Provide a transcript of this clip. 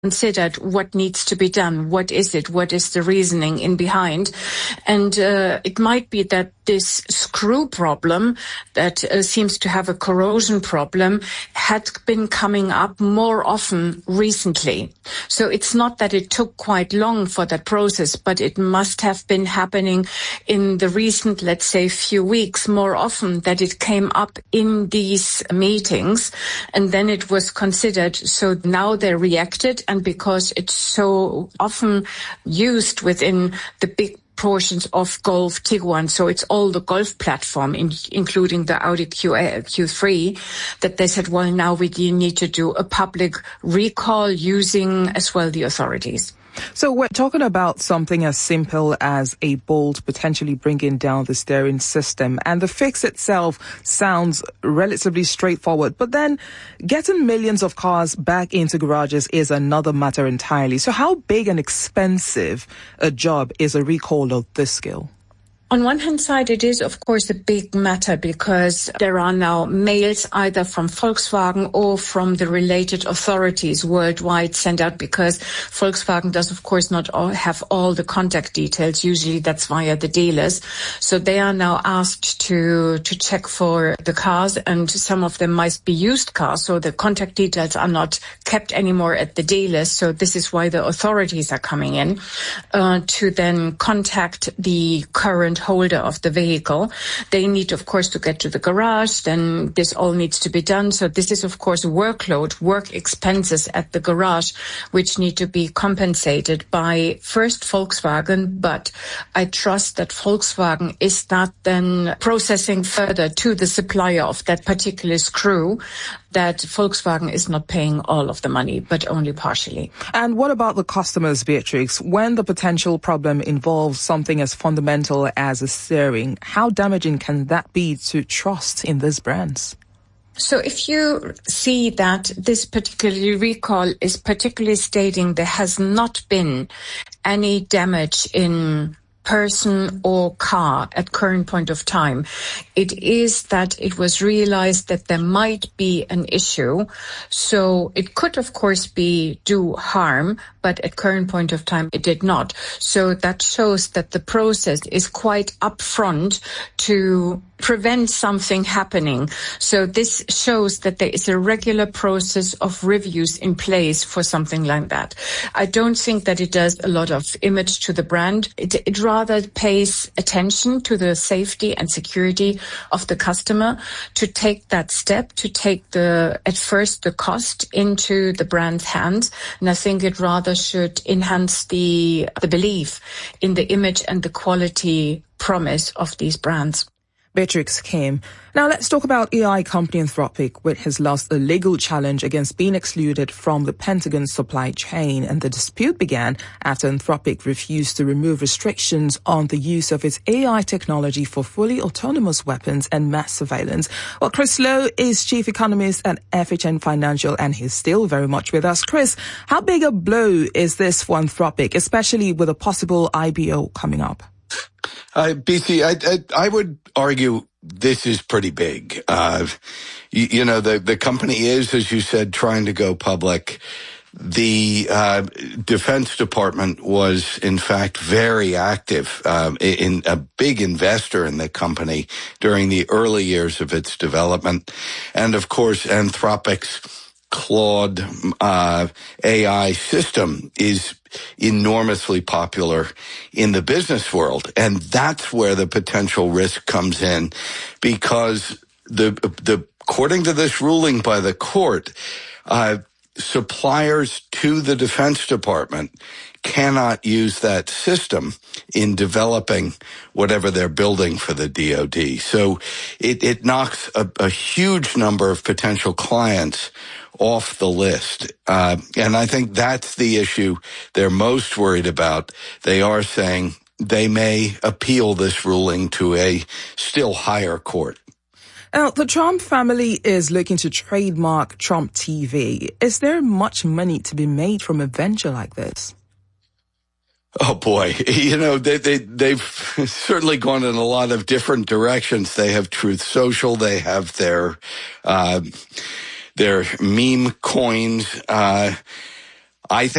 considered what needs to be done. What is it? What is the reasoning in behind? And it might be that this screw problem that seems to have a corrosion problem had been coming up more often recently. So it's not that it took quite long for that process, but it must have been happening in the recent, let's say, few weeks more often, that it came up in these meetings, and then it was considered. So now they reacted, and because it's so often used within the big portions of Golf Tiguan, so it's all the Golf platform, including the Audi Q3, that they said, well, now we need to do a public recall using as well the authorities. So we're talking about something as simple as a bolt potentially bringing down the steering system, and the fix itself sounds relatively straightforward. But then getting millions of cars back into garages is another matter entirely. So how big and expensive a job is a recall of this scale? On one hand side, it is, of course, a big matter because there are now mails either from Volkswagen or from the related authorities worldwide sent out, because Volkswagen does, of course, not have all the contact details. Usually that's via the dealers. So they are now asked to check for the cars, and some of them might be used cars. So the contact details are not kept anymore at the dealers. So this is why the authorities are coming in to then contact the current holder of the vehicle. They need, of course, to get to the garage. Then this all needs to be done. So this is, of course, workload, work expenses at the garage, which need to be compensated by first Volkswagen. But I trust that Volkswagen is not then processing further to the supplier of that particular screw, that Volkswagen is not paying all of the money, but only partially. And what about the customers, Beatrix? When the potential problem involves something as fundamental as a steering, how damaging can that be to trust in these brands? So if you see that this particular recall is particularly stating there has not been any damage in person or car at current point of time, it is that it was realized that there might be an issue. So it could, of course, do harm, but at current point of time, it did not. So that shows that the process is quite upfront to prevent something happening. So this shows that there is a regular process of reviews in place for something like that. I don't think that it does a lot of image to the brand. It rather pays attention to the safety and security of the customer, to take that step, to take at first the cost into the brand's hands. And I think it rather should enhance the belief in the image and the quality promise of these brands. Beatrix Kim. Now let's talk about AI company Anthropic, which has lost a legal challenge against being excluded from the Pentagon supply chain. And the dispute began after Anthropic refused to remove restrictions on the use of its AI technology for fully autonomous weapons and mass surveillance. Well, Chris Lowe is chief economist at FHN Financial, and he's still very much with us. Chris, how big a blow is this for Anthropic, especially with a possible IPO coming up? BC, I would argue this is pretty big. The company is, as you said, trying to go public. The Defense Department was, in fact, very active, in a big investor in the company during the early years of its development. And of course, Anthropic's Claude AI system is enormously popular in the business world. And that's where the potential risk comes in, because according to this ruling by the court, suppliers to the Defense Department cannot use that system in developing whatever they're building for the DoD. So it knocks a huge number of potential clients off the list. And I think that's the issue they're most worried about. They are saying they may appeal this ruling to a still higher court. Now, the Trump family is looking to trademark Trump TV. Is there much money to be made from a venture like this? Oh boy, they've certainly gone in a lot of different directions. They have Truth Social, they have their meme coins. I think